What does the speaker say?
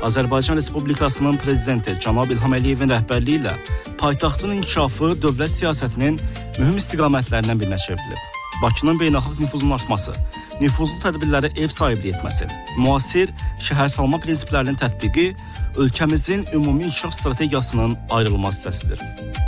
Azərbaycan Respublikasının prezidenti Cənab İlham Əliyevin rəhbərliyi ilə paytaxtın inkişafı dövlət siyasətinin mühüm istiqamətlərindən birinə çevrilib. Bakının beynəlxalq nüfuzunun artması, nüfuzlu tədbirlərə ev sahibliyi etməsi, müasir şəhərsalma prinsiplərinin tətbiqi ölkəmizin ümumi inkişaf strategiyasının ayrılmaz hissəsidir.